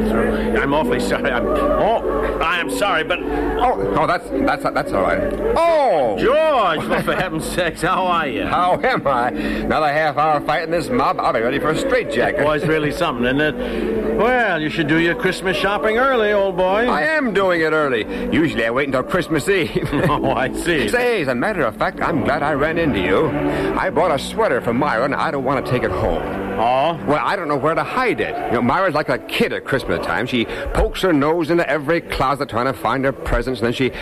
I'm awfully sorry. I'm sorry, but... Oh, that's all right. Oh! George, well, for heaven's sakes, how are you? How am I? Another half hour fighting this mob, I'll be ready for a straitjacket. Boy's really something, isn't it? Well, you should do your Christmas shopping early, old boy. I am doing it early. Usually I wait until Christmas Eve. Oh, I see. Say, as a matter of fact, I'm glad I ran into you. I bought a sweater for Myra, and I don't want to take it home. Oh? Well, I don't know where to hide it. You know, Myra's like a kid at Christmas time. She pokes her nose into every closet trying to find her presents, and then she